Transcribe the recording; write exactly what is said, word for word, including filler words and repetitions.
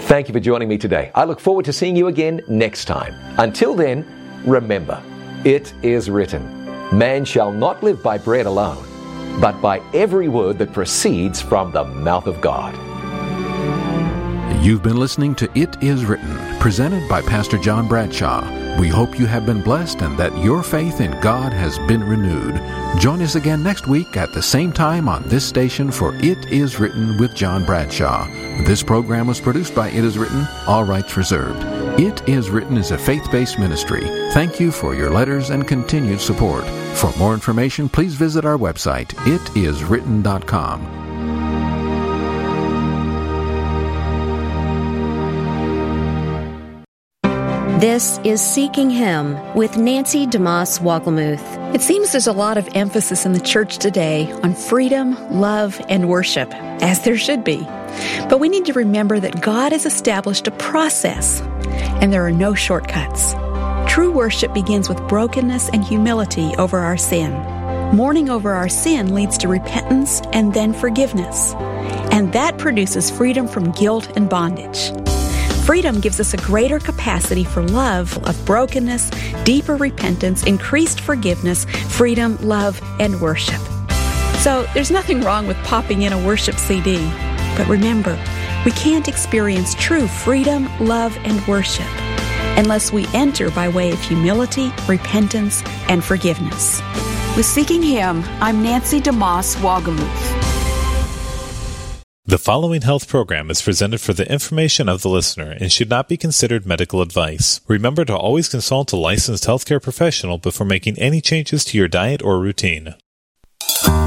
Thank you for joining me today. I look forward to seeing you again next time. Until then, remember, it is written, man shall not live by bread alone, but by every word that proceeds from the mouth of God. You've been listening to It Is Written, presented by Pastor John Bradshaw. We hope you have been blessed and that your faith in God has been renewed. Join us again next week at the same time on this station for It Is Written with John Bradshaw. This program was produced by It Is Written, all rights reserved. It Is Written is a faith-based ministry. Thank you for your letters and continued support. For more information, please visit our website, it is written dot com. This is Seeking Him with Nancy DeMoss Wogelmuth. It seems there's a lot of emphasis in the church today on freedom, love, and worship, as there should be. But we need to remember that God has established a process, and there are no shortcuts. True worship begins with brokenness and humility over our sin. Mourning over our sin leads to repentance and then forgiveness, and that produces freedom from guilt and bondage. Freedom gives us a greater capacity for love of brokenness, deeper repentance, increased forgiveness, freedom, love, and worship. So there's nothing wrong with popping in a worship C D. But remember, we can't experience true freedom, love, and worship unless we enter by way of humility, repentance, and forgiveness. With Seeking Him, I'm Nancy DeMoss Wogelmuth. The following health program is presented for the information of the listener and should not be considered medical advice. Remember to always consult a licensed healthcare professional before making any changes to your diet or routine.